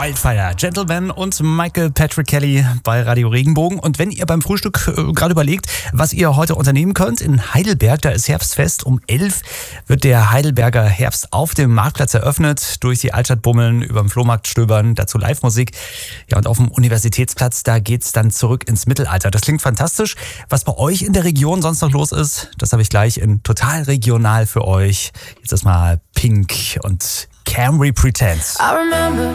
Wildfire, Gentleman und Michael Patrick Kelly bei Radio Regenbogen. Und wenn ihr beim Frühstück gerade überlegt, was ihr heute unternehmen könnt, in Heidelberg, da ist Herbstfest. Um 11 wird der Heidelberger Herbst auf dem Marktplatz eröffnet. Durch die Altstadt bummeln, über den Flohmarkt stöbern, dazu Live-Musik. Ja, und auf dem Universitätsplatz, da geht's dann zurück ins Mittelalter. Das klingt fantastisch. Was bei euch in der Region sonst noch los ist, das habe ich gleich in Total Regional für euch. Jetzt erstmal Pink und Camry Pretend.